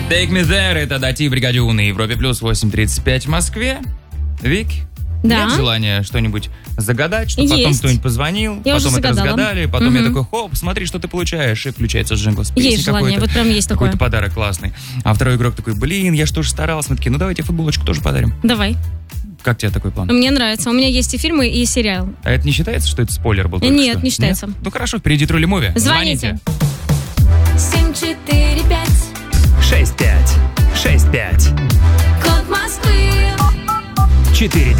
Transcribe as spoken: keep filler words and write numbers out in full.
Take Me There, это Дати Бригадюн на Европе Плюс, восемь тридцать пять в Москве. Вик, да. Нет желания что-нибудь загадать, чтобы Есть. потом кто-нибудь позвонил, Я потом уже это загадала. разгадали, потом Угу. я такой, хоп, смотри, что ты получаешь, и включается джингл с песней Есть желание, какой-то. вот прям есть такое. Какой-то подарок классный. А второй игрок такой, блин, я что же старался. Мы такие, ну давайте футболочку тоже подарим. Давай. Как тебе такой план? Мне нравится. У меня есть и фильмы, и сериал. А это не считается, что это спойлер был только Нет, что? не считается. Нет? Ну хорошо, впереди Трули Муви. Звоните. семь четыре пять. шесть пять шесть пять Код Москвы. четыре